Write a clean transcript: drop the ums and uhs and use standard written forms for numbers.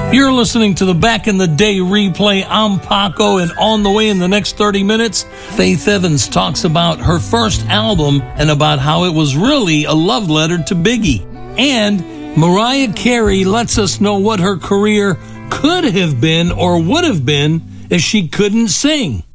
You're listening to the Back in the Day replay. I'm Paco, and on the way in the next 30 minutes, Faith Evans talks about her first album and about how it was really a love letter to Biggie. And Mariah Carey lets us know what her career could have been or would have been if she couldn't sing.